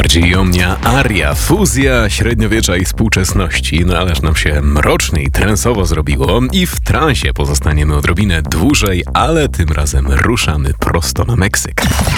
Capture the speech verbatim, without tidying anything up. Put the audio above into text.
Giomnia Aria, fuzja średniowiecza i współczesności, no ależ nam się mrocznie i transowo zrobiło i w transie pozostaniemy odrobinę dłużej, ale tym razem ruszamy prosto na Meksyk.